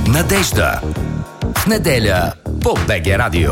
Надежда. В неделя по БГ Радио.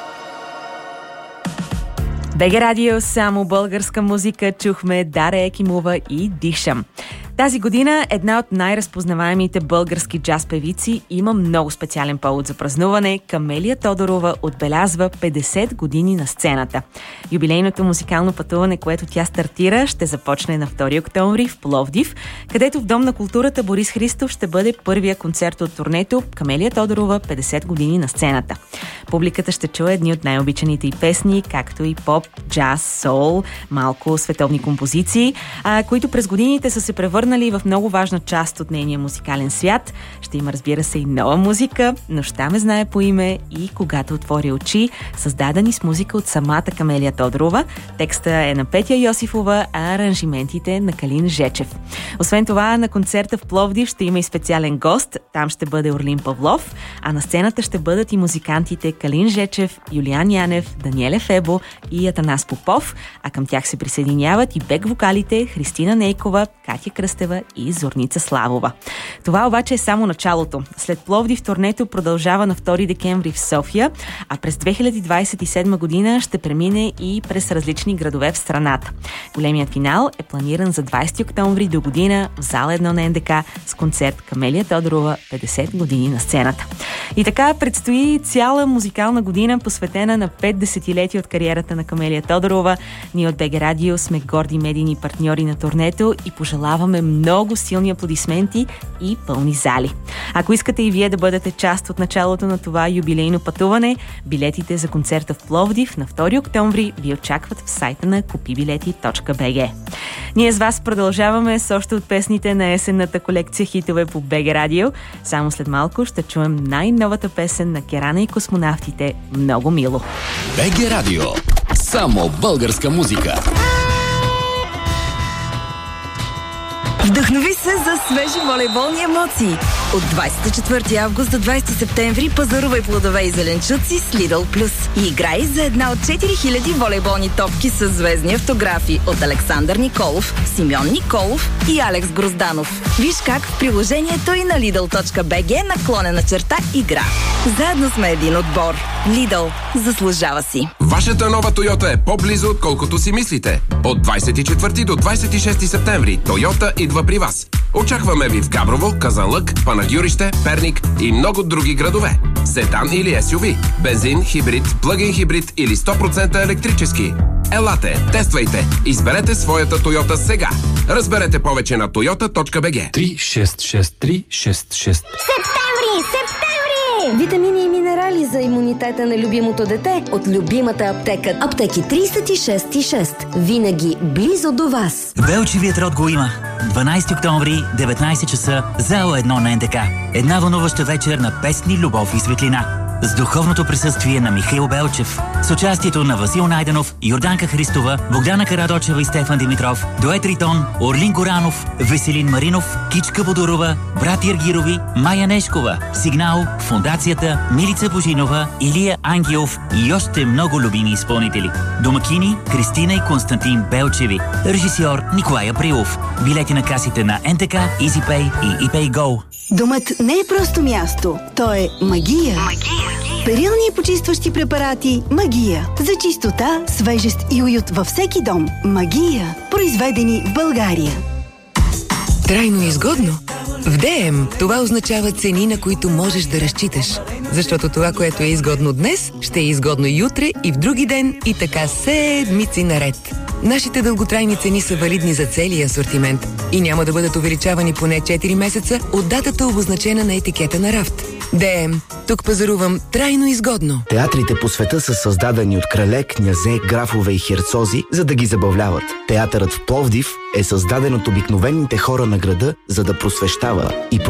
БГ Радио, само българска музика. Чухме Дара Екимова и Дишам. Тази година една от най-разпознаваемите български джаз певици има много специален повод за празнуване. Камелия Тодорова отбелязва 50 години на сцената. Юбилейното музикално пътуване, което тя стартира, ще започне на 2 октомври в Пловдив, където в Дом на културата Борис Христов ще бъде първия концерт от турнето Камелия Тодорова 50 години на сцената. Публиката ще чуе едни от най-обичаните й песни, както и поп, джаз, соул, малко световни композиции, които през годините са се превърнали в много важна част от нейния музикален свят. Ще има, разбира се, и нова музика, Нощта ме знае по име и Когато отвори очи, създадени с музика от самата Камелия Тодорова. Текста е на Петя Йосифова, а аранжиментите на Калин Жечев. Освен това, на концерта в Пловдив ще има и специален гост. Там ще бъде Орлин Павлов, а на сцената ще бъдат и музикантите Калин Жечев, Юлиан Янев, Даниеле Фебо и Атанас Попов, а към тях се присъединяват и бек-вокалите Христина Нейкова, Катя Кръстева и Зорница Славова. Това обаче е само началото. След Пловдив турнето продължава на 2 декември в София, а през 2027 година ще премине и през различни градове в страната. Големият финал е планиран за 20 октомври до година в зала 1 на НДК с концерт Камелия Тодорова 50 години на сцената. И така предстои цяла музикална година, посветена на 5 десетилетия от кариерата на Камелия Тодорова. Ние от БГ Радио сме горди медийни партньори на турнето и пожелаваме много силни аплодисменти и пълни зали. Ако искате и вие да бъдете част от началото на това юбилейно пътуване, билетите за концерта в Пловдив на 2 октомври ви очакват в сайта на kupibileti.bg. Ние с вас продължаваме с още от песните на есенната колекция хитове по БГ Радио. Само след малко ще чуем най-новата песен на Керана и космонавтите "Много мило". БГ Радио. Само българска музика. Вдъхнови се за свежи волейболни емоции. От 24 август до 20 септември пазарувай плодове и зеленчуци с Lidl Plus и играй за една от 4000 волейболни топки с звездни автографи от Александър Николов, Симеон Николов и Алекс Грозданов. Виж как в приложението и на Lidl.bg/игра. Заедно сме един отбор. Lidl заслужава си. Вашата нова Тойота е по-близо, отколкото си мислите. От 24 до 26 септември Тойота идва при вас. Очакваме ви в Габрово, Казанлък, Панагюрище, Перник и много други градове. Седан или SUV, бензин, хибрид, плъгин хибрид или 100% електрически. Елате, тествайте, изберете своята Тойота сега. Разберете повече на toyota.bg. 366366. Септември! Витамини и минерали за имунитета на любимото дете от любимата аптека. Аптеки 36,6. Винаги близо до вас. Белчевият род го има. 12 октомври, 19 часа, зала 1 на НДК. Една вълнуваща вечер на песни, любов и светлина. С духовното присъствие на Михаил Белчев, с участието на Васил Найденов, Йорданка Христова, Богдана Карадочева и Стефан Димитров, дует Ритон, Орлин Горанов, Веселин Маринов, Кичка Бодорова, брат Иргирови, Майя Нешкова, Сигнал, Фондацията, Милица Божинова, Илия Ангелов и още много любими изпълнители. Домакини Кристина и Константин Белчеви. Режисьор Николай Априлов. Билети на касите на НТК, EasyPay и ePayGo. Домът не е просто място, то е магия. Перилни и почистващи препарати Магия. За чистота, свежест и уют във всеки дом. Магия. Произведени в България. Трайно изгодно? В ДМ това означава цени, на които можеш да разчиташ. Защото това, което е изгодно днес, ще е изгодно и утре, и в други ден, и така седмици наред. Нашите дълготрайни цени са валидни за целия асортимент и няма да бъдат увеличавани поне 4 месеца от датата, обозначена на етикета на рафт. ДМ. Тук пазарувам трайно изгодно. Театрите по света са създадени от крале, князе, графове и херцози, за да ги забавляват. Театърът в Пловдив е създаден от обикновените хора на града, за да просвещава и